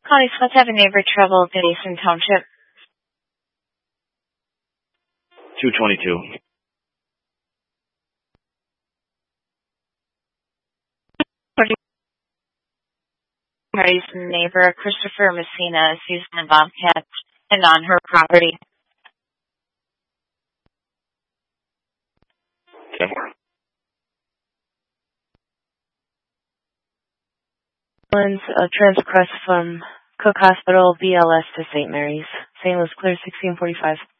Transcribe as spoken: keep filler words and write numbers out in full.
Connie Scott have a neighbor trouble in Eastern Township. two twenty-two. Party's neighbor, Christopher Messina, is using a bobcat and on her property. Okay. A transcript from Cook Hospital, B L S to Saint Mary's, Saint Louis Clear, sixteen forty-five.